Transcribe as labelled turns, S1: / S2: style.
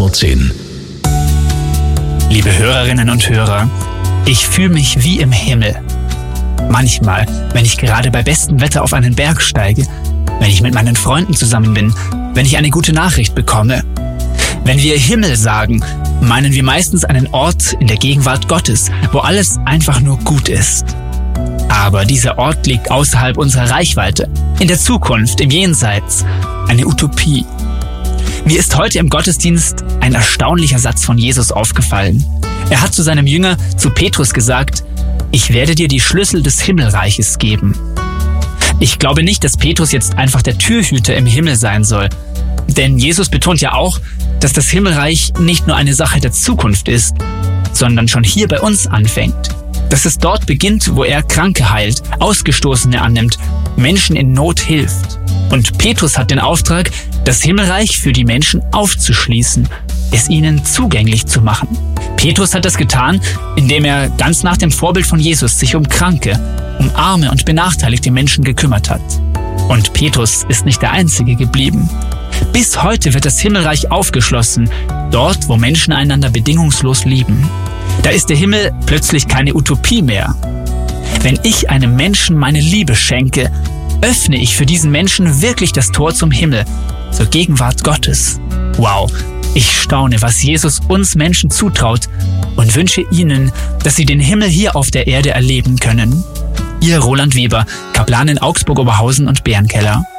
S1: vor 10.
S2: Liebe Hörerinnen und Hörer, ich fühle mich wie im Himmel. Manchmal, wenn ich gerade bei bestem Wetter auf einen Berg steige, wenn ich mit meinen Freunden zusammen bin, wenn ich eine gute Nachricht bekomme. Wenn wir Himmel sagen, meinen wir meistens einen Ort in der Gegenwart Gottes, wo alles einfach nur gut ist. Aber dieser Ort liegt außerhalb unserer Reichweite, in der Zukunft, im Jenseits, eine Utopie. Mir ist heute im Gottesdienst ein erstaunlicher Satz von Jesus aufgefallen. Er hat zu seinem Jünger, zu Petrus gesagt: Ich werde dir die Schlüssel des Himmelreiches geben. Ich glaube nicht, dass Petrus jetzt einfach der Türhüter im Himmel sein soll. Denn Jesus betont ja auch, dass das Himmelreich nicht nur eine Sache der Zukunft ist, sondern schon hier bei uns anfängt. Dass es dort beginnt, wo er Kranke heilt, Ausgestoßene annimmt, Menschen in Not hilft. Und Petrus hat den Auftrag, das Himmelreich für die Menschen aufzuschließen, es ihnen zugänglich zu machen. Petrus hat das getan, indem er ganz nach dem Vorbild von Jesus sich um Kranke, um arme und benachteiligte Menschen gekümmert hat. Und Petrus ist nicht der Einzige geblieben. Bis heute wird das Himmelreich aufgeschlossen, dort, wo Menschen einander bedingungslos lieben. Da ist der Himmel plötzlich keine Utopie mehr. Wenn ich einem Menschen meine Liebe schenke, öffne ich für diesen Menschen wirklich das Tor zum Himmel, zur Gegenwart Gottes. Wow, ich staune, was Jesus uns Menschen zutraut und wünsche Ihnen, dass Sie den Himmel hier auf der Erde erleben können. Ihr Roland Weber, Kaplan in Augsburg, Oberhausen und Bärenkeller.